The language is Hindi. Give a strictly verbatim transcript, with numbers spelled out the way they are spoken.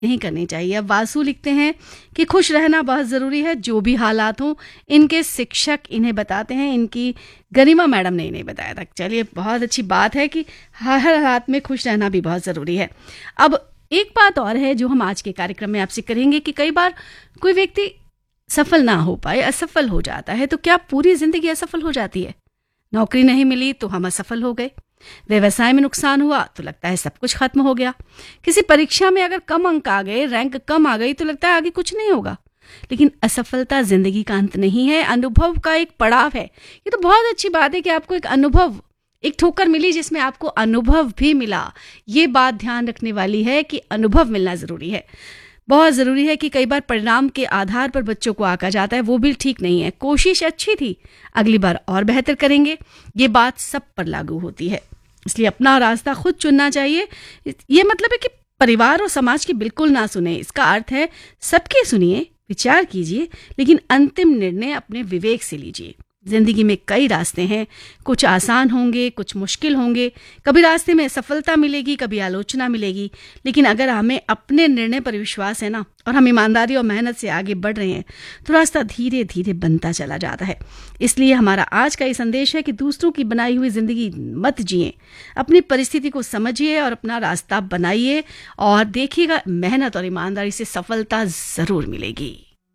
नहीं करनी चाहिए। अब वासु लिखते हैं कि खुश रहना बहुत ज़रूरी है, जो भी हालात हों। इनके शिक्षक इन्हें बताते हैं, इनकी गरिमा मैडम ने इन्हें बताया था। चलिए, बहुत अच्छी बात है कि हर हालात में खुश रहना भी बहुत ज़रूरी है। अब एक बात और है जो हम आज के कार्यक्रम में आपसे करेंगे कि कई बार कोई व्यक्ति सफल ना हो पाए, असफल हो जाता है, तो क्या पूरी ज़िंदगी असफल हो जाती है? नौकरी नहीं मिली तो हम असफल हो गए, व्यवसाय में नुकसान हुआ तो लगता है सब कुछ खत्म हो गया, किसी परीक्षा में अगर कम अंक आ गए, रैंक कम आ गई तो लगता है आगे कुछ नहीं होगा। लेकिन असफलता जिंदगी का अंत नहीं है, अनुभव का एक पड़ाव है। ये तो बहुत अच्छी बात है कि आपको एक अनुभव, एक ठोकर मिली जिसमें आपको अनुभव भी मिला। ये बात ध्यान रखने वाली है कि अनुभव मिलना जरूरी है। बहुत ज़रूरी है कि कई बार परिणाम के आधार पर बच्चों को आंका जाता है, वो भी ठीक नहीं है। कोशिश अच्छी थी, अगली बार और बेहतर करेंगे, ये बात सब पर लागू होती है। इसलिए अपना रास्ता खुद चुनना चाहिए। ये मतलब है कि परिवार और समाज की बिल्कुल ना सुने। इसका अर्थ है सबके सुनिए, विचार कीजिए, लेकिन अंतिम निर्णय अपने विवेक से लीजिए। जिंदगी में कई रास्ते हैं, कुछ आसान होंगे, कुछ मुश्किल होंगे। कभी रास्ते में सफलता मिलेगी, कभी आलोचना मिलेगी, लेकिन अगर हमें अपने निर्णय पर विश्वास है ना, और हम ईमानदारी और मेहनत से आगे बढ़ रहे हैं, तो रास्ता धीरे धीरे बनता चला जाता है। इसलिए हमारा आज का ये संदेश है कि दूसरों की बनाई हुई जिंदगी मत जिए, अपनी परिस्थिति को समझिए और अपना रास्ता बनाइए, और देखिएगा मेहनत और ईमानदारी से सफलता जरूर मिलेगी।